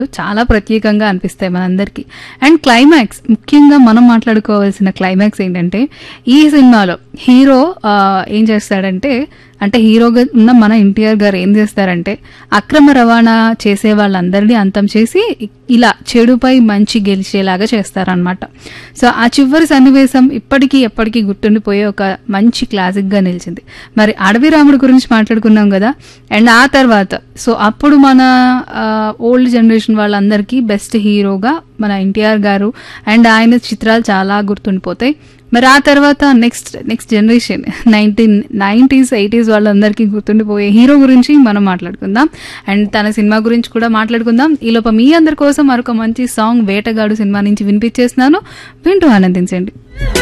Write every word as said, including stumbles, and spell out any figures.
చాలా ప్రత్యేకంగా అనిపిస్తాయి మనందరికీ. అండ్ క్లైమాక్స్, ముఖ్యంగా మనం మాట్లాడుకోవాల్సిన క్లైమాక్స్ ఏంటంటే, ఈ సినిమాలో హీరో ఆ, ఏం చేస్తాడంటే, అంటే హీరోగా ఉన్న మన ఎన్టీఆర్ గారు ఏం చేస్తారంటే, అక్రమ రవాణా చేసే వాళ్ళందరినీ అంతం చేసి ఇలా చెడుపై మంచి గెలిచేలాగా చేస్తారనమాట. సో ఆ చివరి సన్నివేశం ఇప్పటికీ ఎప్పటికీ గుర్తుండిపోయే ఒక మంచి క్లాసిక్ గా నిలిచింది. మరి అడవి రాముడి గురించి మాట్లాడుకున్నాం కదా, అండ్ ఆ తర్వాత సో అప్పుడు మన ఓల్డ్ జనరేషన్ వాళ్ళందరికీ బెస్ట్ హీరోగా మన ఎన్టీఆర్ గారు అండ్ ఆయన చిత్రాలు చాలా గుర్తుండిపోతాయి. మరి ఆ తర్వాత next next generation nineteen nineties eighties వాళ్ళందరికీ గుర్తుండిపోయే హీరో గురించి మనం మాట్లాడుకుందాం, అండ్ తన సినిమా గురించి కూడా మాట్లాడుకుందాం. ఈ లోప మీ అందరి కోసం మరొక మంచి సాంగ్ వేటగాడు సినిమా నుంచి వినిపించేస్తున్నాను, వింటూ ఆనందించండి.